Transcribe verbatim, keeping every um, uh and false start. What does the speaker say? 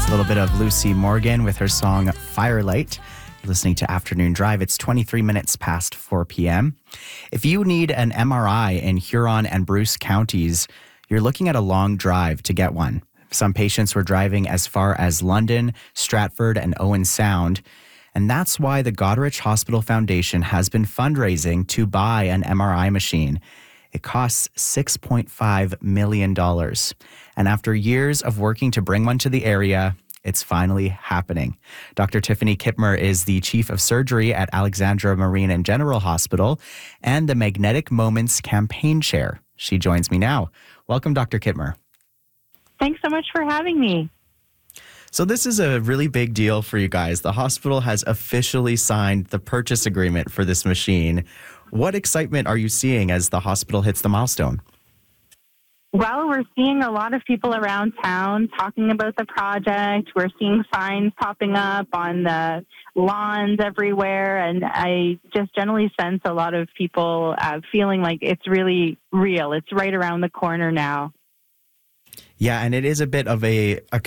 A little bit of Lucy Morgan with her song Firelight. You're listening to Afternoon Drive. It's twenty-three minutes past four p.m. If you need an M R I in Huron and Bruce counties, you're looking at a long drive to get one. Some patients were driving as far as London, Stratford, and Owen Sound. And that's why the Goderich Hospital Foundation has been fundraising to buy an M R I machine. It costs six point five million dollars. And after years of working to bring one to the area, it's finally happening. Doctor Tiffany Kipmer is the Chief of Surgery at Alexandra Marine and General Hospital and the Magnetic Moments Campaign Chair. She joins me now. Welcome, Doctor Kipmer. Thanks so much for having me. So this is a really big deal for you guys. The hospital has officially signed the purchase agreement for this machine. What excitement are you seeing as the hospital hits the milestone? Well, we're seeing a lot of people around town talking about the project. We're seeing signs popping up on the lawns everywhere. And I just generally sense a lot of people uh, feeling like it's really real. It's right around the corner now. Yeah, and it is a bit of a, a